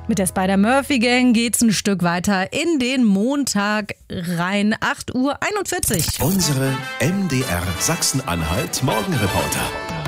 Mit der Spider-Murphy-Gang geht's ein Stück weiter in den Montag rein, 8:41 Uhr. Unsere MDR Sachsen-Anhalt Morgenreporter.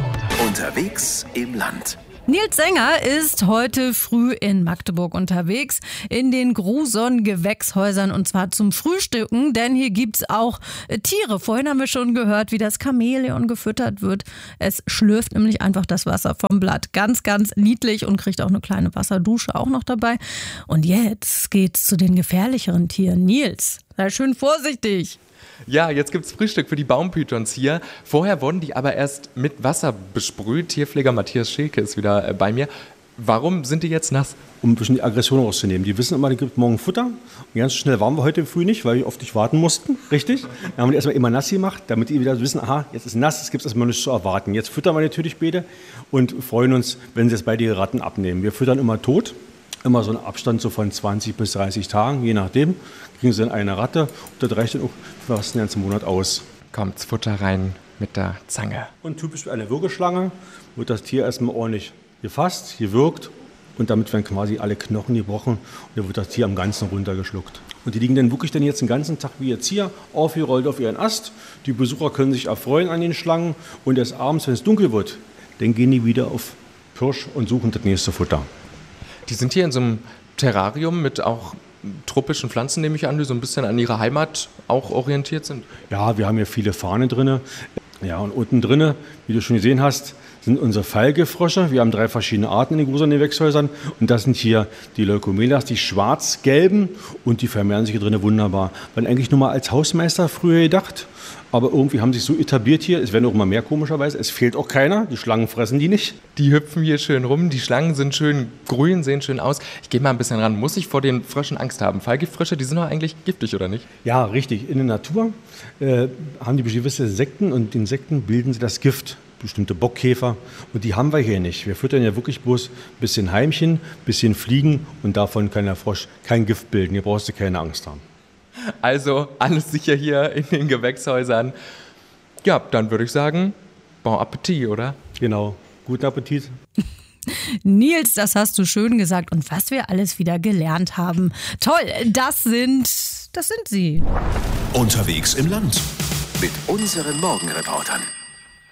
Unterwegs im Land. Nils Sänger ist heute früh in Magdeburg unterwegs, in den Gruson-Gewächshäusern, und zwar zum Frühstücken, denn hier gibt's auch Tiere. Vorhin haben wir schon gehört, wie das Chamäleon gefüttert wird. Es schlürft nämlich einfach das Wasser vom Blatt. Ganz, ganz niedlich und kriegt auch eine kleine Wasserdusche auch noch dabei. Und jetzt geht's zu den gefährlicheren Tieren. Nils, sei schön vorsichtig. Ja, jetzt gibt's Frühstück für die Baumpythons hier. Vorher wurden die aber erst mit Wasser besprüht. Tierpfleger Matthias Schilke ist wieder bei mir. Warum sind die jetzt nass? Um ein bisschen die Aggression rauszunehmen. Die wissen immer, die gibt morgen Futter. Und ganz schnell waren wir heute früh nicht, weil wir auf dich warten mussten. Richtig? Dann haben wir die erstmal immer nass gemacht, damit die wieder wissen, aha, jetzt ist nass, es gibt erstmal nichts zu erwarten. Jetzt füttern wir natürlich beide und freuen uns, wenn sie jetzt beide die Ratten abnehmen. Wir füttern immer tot. Immer so einen Abstand so von 20 bis 30 Tagen, je nachdem. Kriegen sie dann eine Ratte und das reicht dann auch fast den ganzen Monat aus. Kommt's Futter rein mit der Zange. Und typisch für eine Würgeschlange wird das Tier erstmal ordentlich gefasst, gewürgt und damit werden quasi alle Knochen gebrochen und dann wird das Tier am Ganzen runtergeschluckt. Und die liegen dann wirklich dann jetzt den ganzen Tag wie jetzt hier aufgerollt auf ihren Ast. Die Besucher können sich erfreuen an den Schlangen und erst abends, wenn es dunkel wird, dann gehen die wieder auf Pirsch und suchen das nächste Futter. Die sind hier in so einem Terrarium mit auch tropischen Pflanzen, nehme ich an, die so ein bisschen an ihre Heimat auch orientiert sind. Ja, wir haben hier viele Farne drin. Ja, und unten drin, wie du schon gesehen hast, sind unsere Falgefrösche. Wir haben 3 verschiedene Arten in den Gruson-Gewächshäusern. Und das sind hier die Leucomelas, die schwarz-gelben. Und die vermehren sich hier drin wunderbar. Waren eigentlich nur mal als Hausmeister früher gedacht. Aber irgendwie haben sich so etabliert hier. Es werden auch immer mehr komischerweise. Es fehlt auch keiner. Die Schlangen fressen die nicht. Die hüpfen hier schön rum. Die Schlangen sind schön grün, sehen schön aus. Ich gehe mal ein bisschen ran. Muss ich vor den Fröschen Angst haben? Fallgiftfrösche, die sind doch eigentlich giftig, oder nicht? Ja, richtig. In der Natur haben die gewisse Insekten. Und die Insekten bilden sie das Gift. Bestimmte Bockkäfer. Und die haben wir hier nicht. Wir füttern ja wirklich bloß ein bisschen Heimchen, ein bisschen Fliegen. Und davon kann der Frosch kein Gift bilden. Hier brauchst du keine Angst haben. Also alles sicher hier in den Gewächshäusern. Ja, dann würde ich sagen, bon Appetit, oder? Genau, guten Appetit. Nils, das hast du schön gesagt. Und was wir alles wieder gelernt haben. Toll, das sind sie. Unterwegs im Land mit unseren Morgenreportern.